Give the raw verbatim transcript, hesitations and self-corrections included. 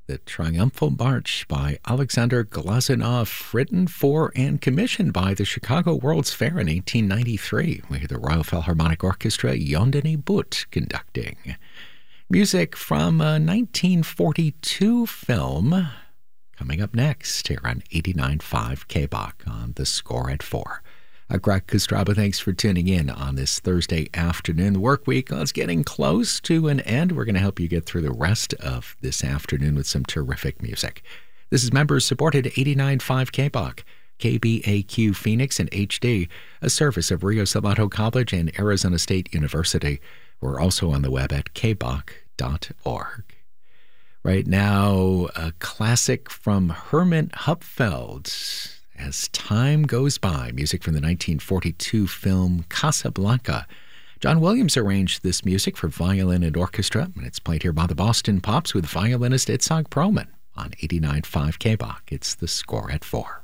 The Triumphal March by Alexander Glazunov, written for and commissioned by the Chicago World's Fair in eighteen ninety-three. We hear the Royal Philharmonic Orchestra, Yondené Butt, conducting. Music from a nineteen forty-two film coming up next here on eighty-nine point five K B O C on The Score at four. I'm Greg Kostraba. Thanks for tuning in on this Thursday afternoon. The work week is getting close to an end. We're going to help you get through the rest of this afternoon with some terrific music. This is members-supported eighty-nine point five K B O C, K B A Q Phoenix and H D, a service of Rio Salado College and Arizona State University. We're also on the web at k b o c dot org. Right now, a classic from Hermann Hupfeld. As Time Goes By, music from the nineteen forty-two film Casablanca. John Williams arranged this music for violin and orchestra, and it's played here by the Boston Pops with violinist Itzhak Perlman on eighty-nine point five K B O C. It's The Score at four.